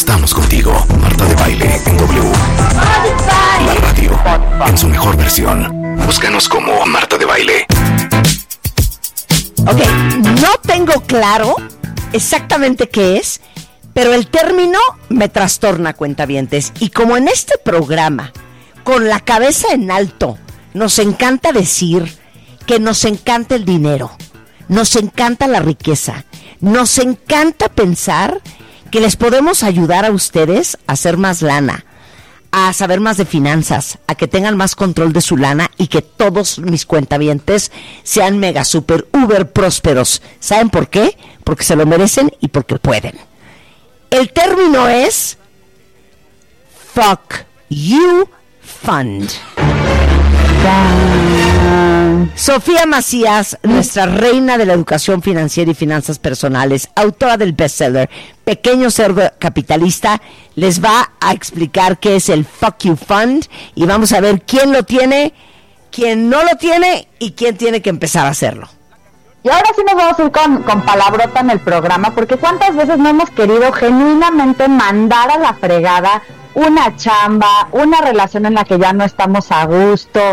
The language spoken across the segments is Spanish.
Estamos contigo. Marta de Baile en W. La radio en su mejor versión. Búscanos como Marta de Baile. Ok, no tengo claro exactamente qué es, pero el término me trastorna, cuentavientes. Y como en este programa, con la cabeza en alto, nos encanta decir que nos encanta el dinero, nos encanta la riqueza, nos encanta pensar que les podemos ayudar a ustedes a hacer más lana, a saber más de finanzas, a que tengan más control de su lana y que todos mis cuentavientes sean mega, super, uber prósperos. ¿Saben por qué? Porque se lo merecen y porque pueden. El término es Fuck You Fund. Sofía Macías, nuestra reina de la educación financiera y finanzas personales, autora del bestseller Pequeño Cerdo Capitalista, les va a explicar qué es el Fuck You Fund y vamos a ver quién lo tiene, quién no lo tiene y quién tiene que empezar a hacerlo. Y ahora sí nos vamos a ir con palabrota en el programa, porque cuántas veces no hemos querido genuinamente mandar a la fregada una chamba, una relación en la que ya no estamos a gusto,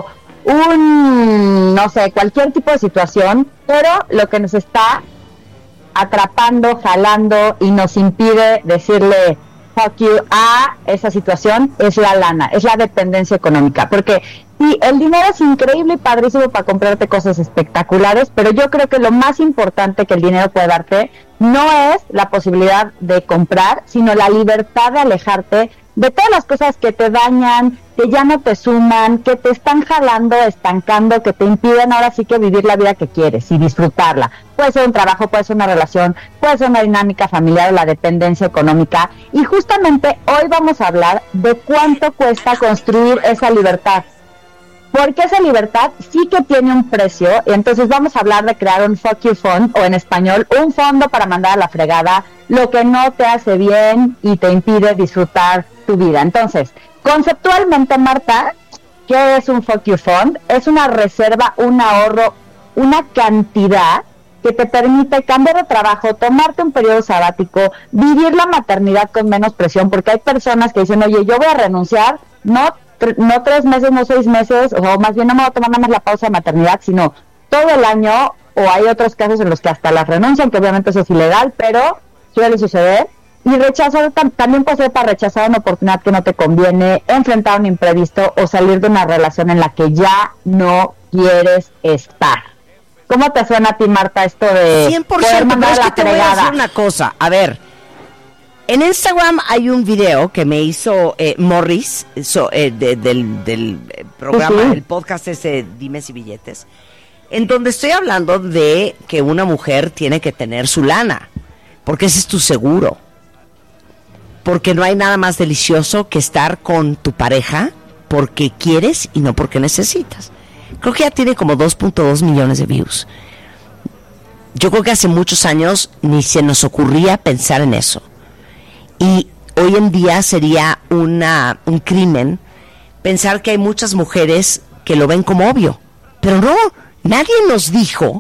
no sé, cualquier tipo de situación, pero lo que nos está atrapando, jalando y nos impide decirle fuck you a esa situación es la lana, es la dependencia económica, porque sí, el dinero es increíble y padrísimo para comprarte cosas espectaculares, pero yo creo que lo más importante que el dinero puede darte no es la posibilidad de comprar, sino la libertad de alejarte de todas las cosas que te dañan, que ya no te suman, que te están jalando, estancando, que te impiden ahora sí que vivir la vida que quieres y disfrutarla. Puede ser un trabajo, puede ser una relación, puede ser una dinámica familiar o la dependencia económica. Y justamente hoy vamos a hablar de cuánto cuesta construir esa libertad. Porque esa libertad sí que tiene un precio, y entonces vamos a hablar de crear un Fuck You Fund, o en español, un fondo para mandar a la fregada lo que no te hace bien y te impide disfrutar tu vida. Entonces, conceptualmente, Marta, ¿qué es un Fuck You Fund? Es una reserva, un ahorro, una cantidad que te permite cambiar de trabajo, tomarte un periodo sabático, vivir la maternidad con menos presión, porque hay personas que dicen, oye, yo voy a renunciar, no 3 meses, no 6 meses, o más bien no me voy a tomar nada más la pausa de maternidad, sino todo el año, o hay otros casos en los que hasta las renuncian, que obviamente eso es ilegal, pero suele suceder. Y rechazar también puede ser para rechazar una oportunidad que no te conviene, enfrentar un imprevisto o salir de una relación en la que ya no quieres estar. ¿Cómo te suena a ti, Marta, esto de 100%, poder mandar pero es la que te voy a fregada? decir una cosa, a ver, en Instagram hay un video que me hizo Morris del programa, Uh-huh. el podcast ese Dimes y Billetes, en donde estoy hablando de que una mujer tiene que tener su lana, porque ese es tu seguro. Porque no hay nada más delicioso que estar con tu pareja porque quieres y no porque necesitas. Creo que ya tiene como 2.2 millones de views. Yo creo que hace muchos años ni se nos ocurría pensar en eso. Y hoy en día sería un crimen pensar que hay muchas mujeres que lo ven como obvio. Pero no, nadie nos dijo,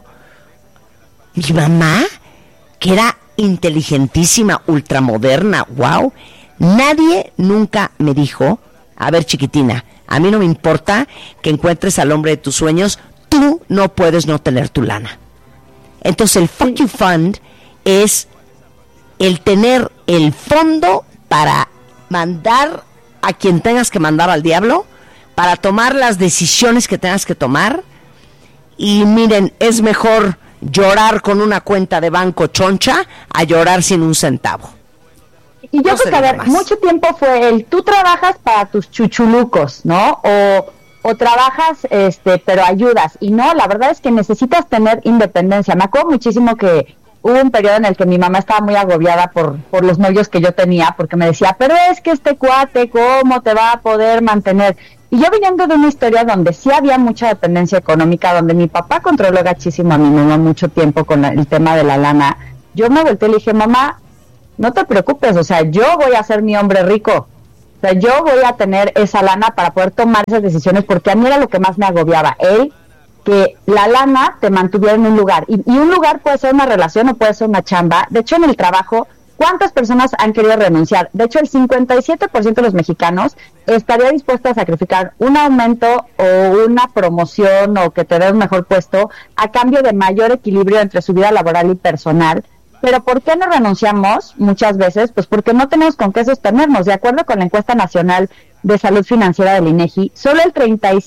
mi mamá, que era inteligentísima, ultramoderna, wow. Nadie nunca me dijo, a ver, chiquitina, a mí no me importa que encuentres al hombre de tus sueños, tú no puedes no tener tu lana. Entonces el Fuck You Fund es el tener el fondo para mandar a quien tengas que mandar al diablo, para tomar las decisiones que tengas que tomar. Y miren, es mejor llorar con una cuenta de banco choncha a llorar sin un centavo. Y yo creo que, a ver, mucho tiempo fue tú trabajas para tus chuchulucos, ¿no? O trabajas, pero ayudas. Y no, la verdad es que necesitas tener independencia. Me acuerdo muchísimo que hubo un periodo en el que mi mamá estaba muy agobiada por los novios que yo tenía, porque me decía, pero es que este cuate, ¿cómo te va a poder mantener? Y yo viniendo de una historia donde sí había mucha dependencia económica, donde mi papá controló gachísimo a mi mamá mucho tiempo con el tema de la lana, yo me volteé y le dije, mamá, no te preocupes, o sea, yo voy a ser mi hombre rico, o sea, yo voy a tener esa lana para poder tomar esas decisiones, porque a mí era lo que más me agobiaba, que la lana te mantuviera en un lugar, y un lugar puede ser una relación o puede ser una chamba. De hecho, en el trabajo ¿Cuántas personas han querido renunciar? De hecho, el 57% de los mexicanos estaría dispuesto a sacrificar un aumento o una promoción o que te dé un mejor puesto a cambio de mayor equilibrio entre su vida laboral y personal. Pero ¿por qué no renunciamos muchas veces? Pues porque no tenemos con qué sostenernos. De acuerdo con la encuesta nacional de salud financiera del INEGI, solo el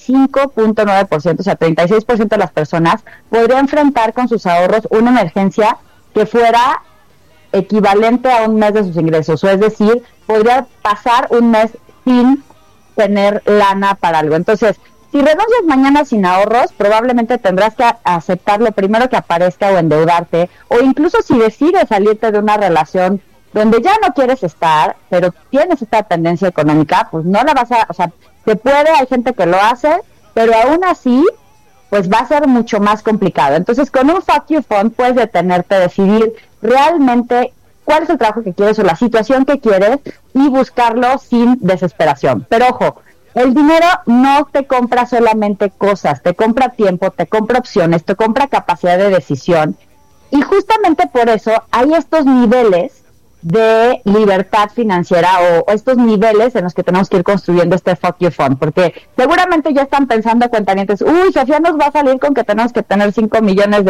35.9%, o sea, 36% de las personas podría enfrentar con sus ahorros una emergencia que fuera equivalente a un mes de sus ingresos, o es decir, podría pasar un mes sin tener lana para algo. Entonces, si renuncias mañana sin ahorros, probablemente tendrás que aceptar lo primero que aparezca o endeudarte, o incluso si decides salirte de una relación donde ya no quieres estar, pero tienes esta tendencia económica, pues no la vas a, o sea, se puede, hay gente que lo hace, pero aún así, pues va a ser mucho más complicado. Entonces, con un Fuck You Fund puedes detenerte, decidir realmente cuál es el trabajo que quieres o la situación que quieres y buscarlo sin desesperación. Pero ojo, el dinero no te compra solamente cosas, te compra tiempo, te compra opciones, te compra capacidad de decisión. Y justamente por eso hay estos niveles de libertad financiera o estos niveles en los que tenemos que ir construyendo este Fuck You Fund, porque seguramente ya están pensando cuentavientes, uy, Sofía nos va a salir con que tenemos que tener $5 millones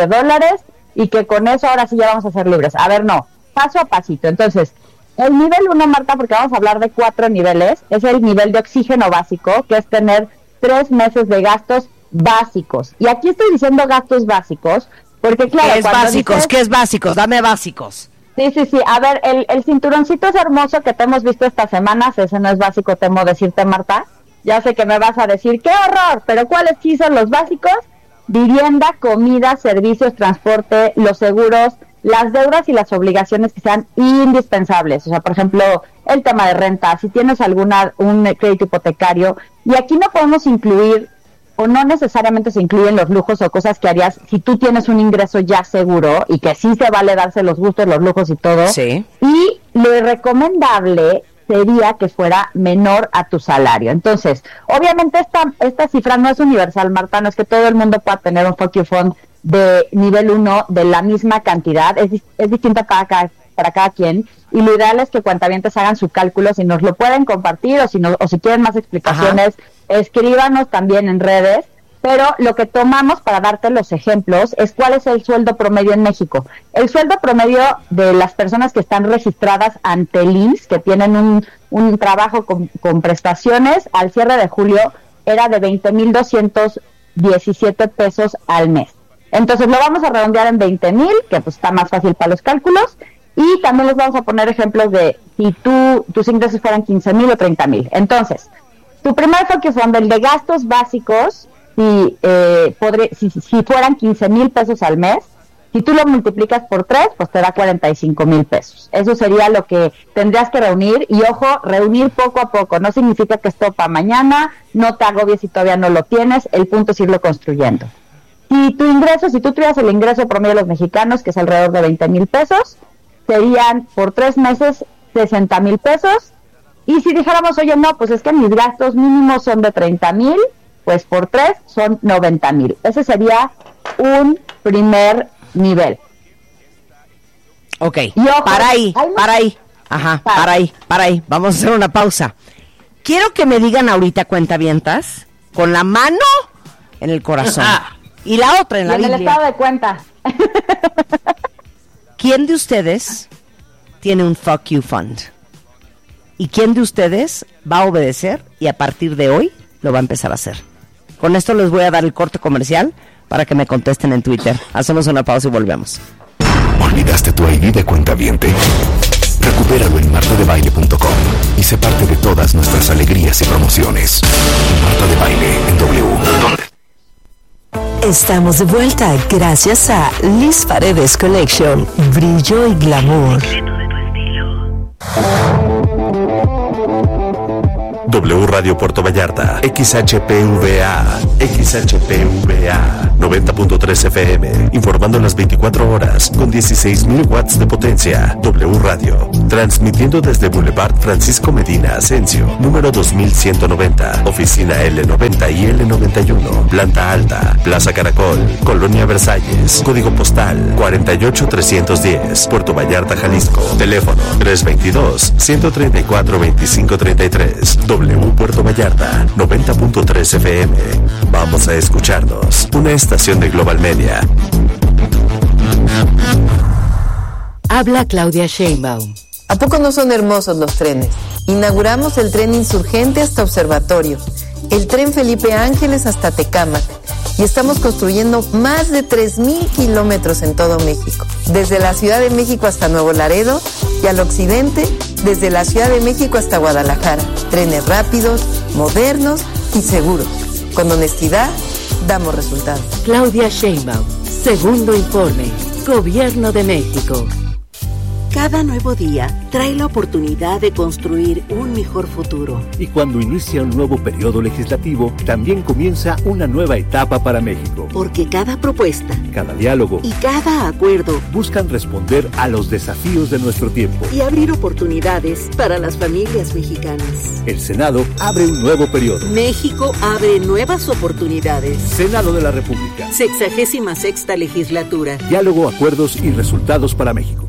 y que con eso ahora sí ya vamos a ser libres. A ver, no, paso a pasito. Entonces, el nivel 1, Marta, porque vamos a hablar de 4 niveles, es el nivel de oxígeno básico, que es tener 3 meses de gastos básicos. Y aquí estoy diciendo gastos básicos, porque claro... ¿Qué es básicos? ¿Qué es básicos? Dame básicos. Sí. A ver, el cinturoncito es hermoso que te hemos visto estas semanas. Ese no es básico, temo decirte, Marta. Ya sé que me vas a decir, ¡qué horror! Pero ¿cuáles sí son los básicos? Vivienda, comida, servicios, transporte, los seguros, las deudas y las obligaciones que sean indispensables. O sea, por ejemplo, el tema de renta, si tienes un crédito hipotecario. Y aquí no podemos incluir, o no necesariamente se incluyen los lujos o cosas que harías si tú tienes un ingreso ya seguro y que sí se vale darse los gustos, los lujos y todo. Sí. Y lo recomendable sería que fuera menor a tu salario. Entonces, obviamente esta cifra no es universal, Marta, no es que todo el mundo pueda tener un Fuck You Fund de nivel 1 de la misma cantidad, es distinta para cada quien, y lo ideal es que cuentavientes hagan su cálculo, si nos lo pueden compartir o si quieren más explicaciones, escríbanos también en redes. Pero lo que tomamos para darte los ejemplos es cuál es el sueldo promedio en México. El sueldo promedio de las personas que están registradas ante el IMSS, que tienen un trabajo con prestaciones, al cierre de julio era de 20,217 pesos al mes. Entonces lo vamos a redondear en 20,000, que pues está más fácil para los cálculos, y también les vamos a poner ejemplos de si tus ingresos fueran 15,000 o 30,000. Entonces, tu primer Fuck You Fund, el de gastos básicos, si fueran 15,000 pesos al mes, si tú lo multiplicas por 3, pues te da 45,000 pesos. Eso sería lo que tendrías que reunir. Y ojo, reunir poco a poco. No significa que esto para mañana, no te agobies si todavía no lo tienes. El punto es irlo construyendo. Si tú tuvieras el ingreso promedio de los mexicanos, que es alrededor de 20,000 pesos, serían por 3 meses 60,000 pesos. Y si dijéramos, oye, no, pues es que mis gastos mínimos son de 30,000, pues por 3 son 90,000. Ese sería un primer nivel. Ok, y ojo, para ahí. Vamos a hacer una pausa. Quiero que me digan ahorita, cuentavientas, con la mano en el corazón y la otra en la Biblia. En el estado de cuenta. ¿Quién de ustedes tiene un Fuck You Fund? ¿Y quién de ustedes va a obedecer y a partir de hoy lo va a empezar a hacer? Con esto les voy a dar el corte comercial para que me contesten en Twitter. Hacemos una pausa y volvemos. ¿Olvidaste tu ID de cuentaviente? Recupéralo en martadebaile.com y sé parte de todas nuestras alegrías y promociones. Marta de Baile en W. ¿Dónde? Estamos de vuelta gracias a Liz Paredes Collection. Brillo y glamour. W Radio Puerto Vallarta, XHPVA. 90.3 FM, informando las 24 horas con 16.000 watts de potencia. W Radio, transmitiendo desde Boulevard Francisco Medina Asensio, número 2190, oficina L90 y L91, planta alta, Plaza Caracol, Colonia Versalles, código postal 48310, Puerto Vallarta, Jalisco, teléfono 322-134-2533, W Puerto Vallarta, 90.3 FM. Vamos a escucharnos. Una estación de Global Media. Habla Claudia Sheinbaum. ¿A poco no son hermosos los trenes? Inauguramos el tren Insurgente hasta Observatorio, el tren Felipe Ángeles hasta Tecámac, y estamos construyendo más de 3,000 kilómetros en todo México, desde la Ciudad de México hasta Nuevo Laredo y al occidente, desde la Ciudad de México hasta Guadalajara. Trenes rápidos, modernos y seguros. Con honestidad, damos resultados. Claudia Sheinbaum, segundo informe, Gobierno de México. Cada nuevo día trae la oportunidad de construir un mejor futuro. Y cuando inicia un nuevo periodo legislativo, también comienza una nueva etapa para México. Porque cada propuesta, cada diálogo y cada acuerdo buscan responder a los desafíos de nuestro tiempo y abrir oportunidades para las familias mexicanas. El Senado abre un nuevo periodo. México abre nuevas oportunidades. Senado de la República. 66ª legislatura. Diálogo, acuerdos y resultados para México.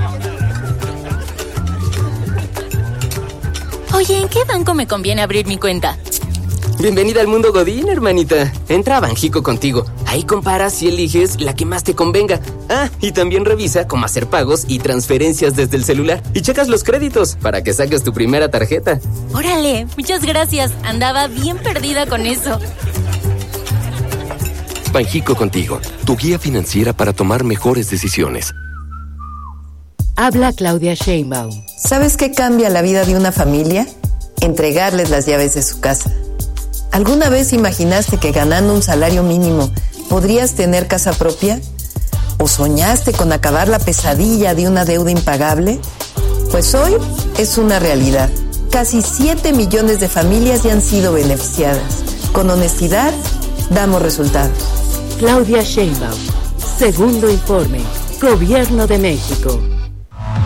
Oye, ¿en qué banco me conviene abrir mi cuenta? Bienvenida al mundo Godín, hermanita. Entra a Banjico Contigo. Ahí comparas y eliges la que más te convenga. Ah, y también revisa cómo hacer pagos y transferencias desde el celular. Y checas los créditos para que saques tu primera tarjeta. Órale, muchas gracias. Andaba bien perdida con eso. Banjico Contigo, tu guía financiera para tomar mejores decisiones. Habla Claudia Sheinbaum. ¿Sabes qué cambia la vida de una familia? Entregarles las llaves de su casa. ¿Alguna vez imaginaste que ganando un salario mínimo podrías tener casa propia? ¿O soñaste con acabar la pesadilla de una deuda impagable? Pues hoy es una realidad. Casi 7 millones de familias ya han sido beneficiadas. Con honestidad, damos resultados. Claudia Sheinbaum, segundo informe, Gobierno de México.